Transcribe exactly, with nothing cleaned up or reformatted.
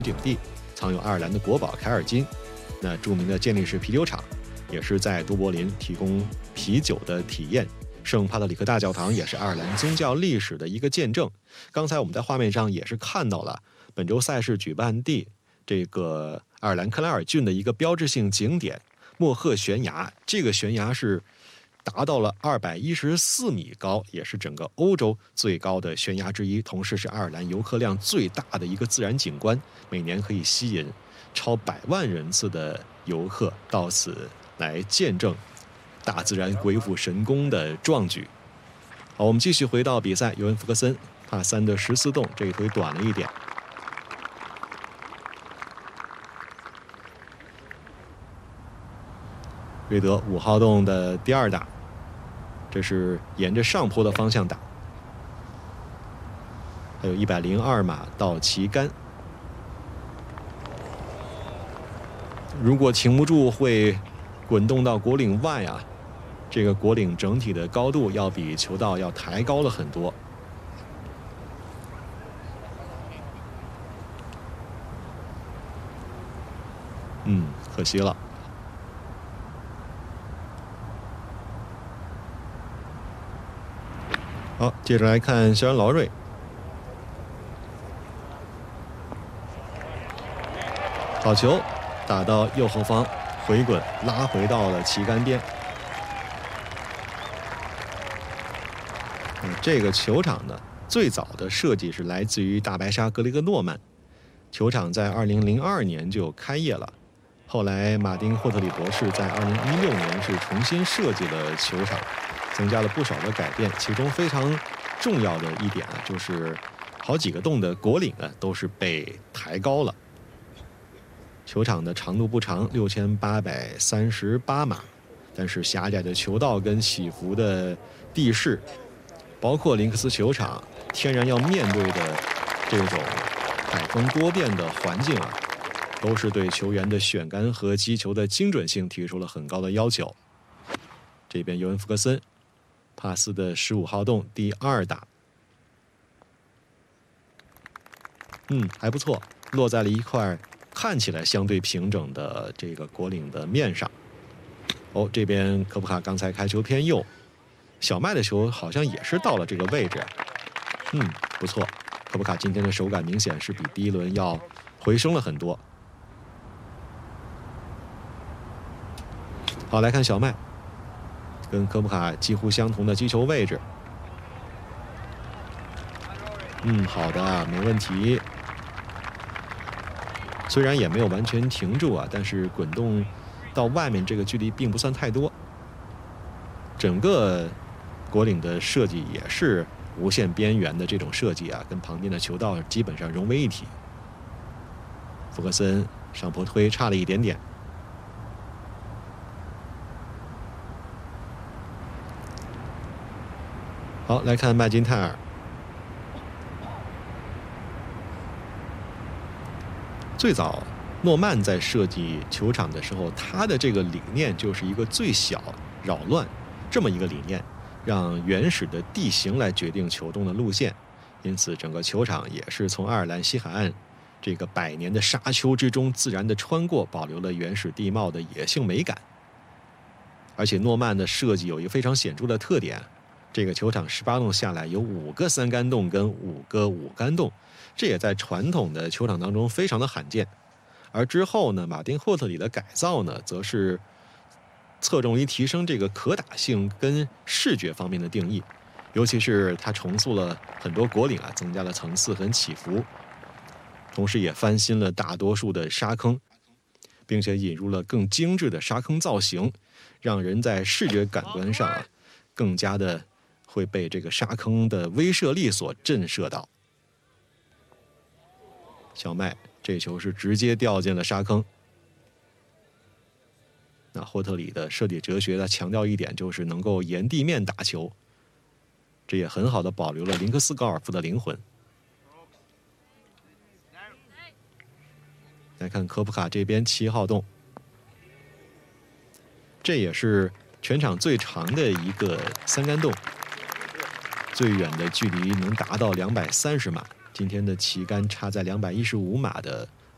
领地，藏有爱尔兰的国宝凯尔金。那著名的健力士啤酒厂也是在都柏林提供啤酒的体验。圣帕特里克大教堂也是爱尔兰宗教历史的一个见证。刚才我们在画面上也是看到了本周赛事举办地这个爱尔兰克莱尔郡的一个标志性景点莫赫悬崖。这个悬崖是达到了二百一十四米高，也是整个欧洲最高的悬崖之一，同时是爱尔兰游客量最大的一个自然景观，每年可以吸引超百万人次的游客到此来见证大自然鬼斧神工的壮举。好，我们继续回到比赛，尤文福克森帕三的十四洞，这一回短了一点。瑞德五号洞的第二打，这是沿着上坡的方向打，还有一百零二码到旗杆。如果停不住，会滚动到果岭外啊。这个果岭整体的高度要比球道要抬高了很多。嗯，可惜了。好，接着来看肖恩劳瑞。好球，打到右后方，回滚拉回到了旗杆边。嗯，这个球场呢，最早的设计是来自于大白鲨格雷格诺曼。球场在二零零二年就开业了，后来马丁霍特里博士在二零一六年是重新设计了球场，增加了不少的改变，其中非常重要的一点啊，就是好几个洞的果岭啊都是被抬高了。球场的长度不长，六千八百三十八码，但是狭窄的球道跟起伏的地势，包括林克斯球场天然要面对的这种海风多变的环境啊，都是对球员的选杆和击球的精准性提出了很高的要求。这边尤文福克森帕斯的十五号洞第二打，嗯，还不错，落在了一块看起来相对平整的这个果岭的面上。哦，这边科普卡刚才开球偏右，小麦的球好像也是到了这个位置。嗯，不错，科普卡今天的手感明显是比第一轮要回升了很多。好，来看小麦，跟科普卡几乎相同的击球位置。嗯，好的，没问题。虽然也没有完全停住啊，但是滚动到外面这个距离并不算太多。整个果岭的设计也是无限边缘的这种设计啊，跟旁边的球道基本上融为一体。福克森上坡推差了一点点。好，来看麦金泰尔。最早诺曼在设计球场的时候，他的这个理念就是一个最小扰乱这么一个理念，让原始的地形来决定球洞的路线。因此整个球场也是从爱尔兰西海岸这个百年的沙丘之中自然的穿过，保留了原始地貌的野性美感。而且诺曼的设计有一个非常显著的特点，这个球场十八洞下来有五个三杆洞跟五个五杆洞，这也在传统的球场当中非常的罕见。而之后呢，马丁霍特里的改造呢，则是侧重于提升这个可打性跟视觉方面的定义，尤其是他重塑了很多果岭啊，增加了层次和起伏，同时也翻新了大多数的沙坑，并且引入了更精致的沙坑造型，让人在视觉感官上啊，更加的会被这个沙坑的威慑力所震慑到。小麦这球是直接掉进了沙坑。那霍特里的设计哲学，他强调一点就是能够沿地面打球，这也很好的保留了林克斯高尔夫的灵魂。来看科普卡这边七号洞，这也是全场最长的一个三杆洞，最远的距离能达到两百三十码。今天的旗杆插在两百一十五码的